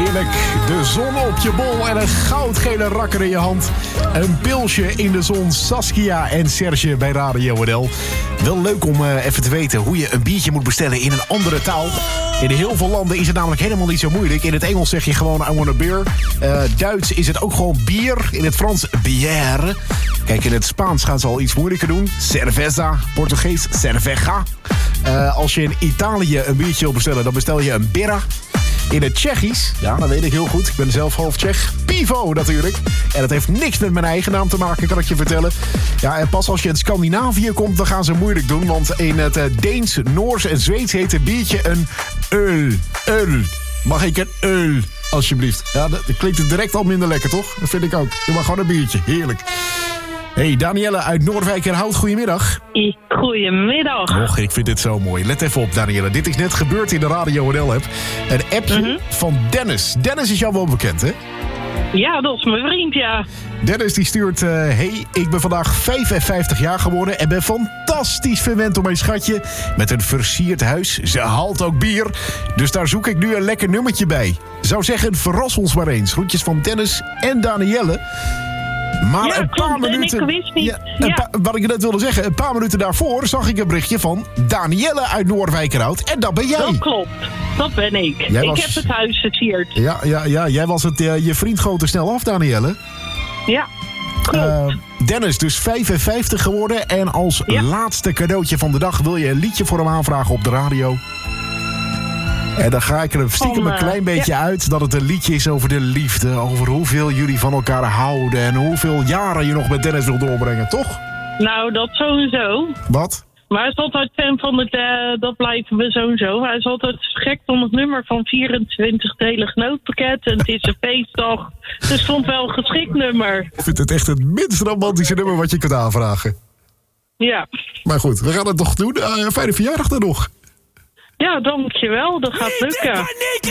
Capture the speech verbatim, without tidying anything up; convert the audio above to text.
Heerlijk. De zon op je bol en een goudgele rakker in je hand. Een pilsje in de zon. Saskia en Serge bij Radio N L. Wel leuk om uh, even te weten hoe je een biertje moet bestellen in een andere taal. In heel veel landen is het namelijk helemaal niet zo moeilijk. In het Engels zeg je gewoon I want a beer. Uh, Duits is het ook gewoon bier. In het Frans bière. Kijk, in het Spaans gaan ze al iets moeilijker doen. Cerveza. Portugees cerveja. Uh, als je in Italië een biertje wil bestellen, dan bestel je een birra. In het Tsjechisch, ja, dat weet ik heel goed. Ik ben zelf half Tsjech. Pivo natuurlijk. En dat heeft niks met mijn eigen naam te maken, kan ik je vertellen. Ja, en pas als je in Scandinavië komt, dan gaan ze moeilijk doen. Want in het uh, Deens, Noors en Zweeds heet een biertje een öl. Öl. Mag ik een öl, alsjeblieft? Ja, dat, dat klinkt direct al minder lekker, toch? Dat vind ik ook. Doe maar gewoon een biertje. Heerlijk. Hey, Danielle uit Noordwijkerhout, goedemiddag. Goedemiddag. Och, ik vind dit zo mooi. Let even op, Danielle. Dit is net gebeurd in de Radio N L-app. Een appje mm-hmm. van Dennis. Dennis is jou wel bekend, hè? Ja, dat is mijn vriend, ja. Dennis die stuurt... Uh, hey, ik ben vandaag vijfenvijftig jaar geworden... en ben fantastisch verwend door mijn schatje... met een versierd huis. Ze haalt ook bier. Dus daar zoek ik nu een lekker nummertje bij. Zou zeggen, verras ons maar eens. Groetjes van Dennis en Danielle... Maar ja, een paar klopt, minuten. En ik wist niet. Ja, Ja. pa, wat ik net wilde zeggen, een paar minuten daarvoor zag ik een berichtje van Danielle uit Noordwijkerhout. En dat ben jij. Dat klopt, dat ben ik. Jij ik was... heb het huis versierd. Ja, ja, ja, jij was het. Uh, je vriend goot er snel af, Danielle. Ja, klopt. Uh, Dennis, dus vijfenvijftig geworden. En als ja. laatste cadeautje van de dag wil je een liedje voor hem aanvragen op de radio. En dan ga ik er stiekem een klein beetje ja. uit dat het een liedje is over de liefde. Over hoeveel jullie van elkaar houden. En hoeveel jaren je nog met Dennis wil doorbrengen, toch? Nou, dat sowieso. Wat? Maar hij is altijd fan van het, uh, dat blijven we sowieso. Hij is altijd gek van het nummer van vierentwintig-delig nootpakket. En het is een feestdag. Dus het vond wel een geschikt nummer. Ik vind het echt het minst romantische nummer wat je kunt aanvragen. Ja. Maar goed, we gaan het toch doen. Uh, fijne verjaardag dan nog. Ja, dankjewel. Dat gaat lukken.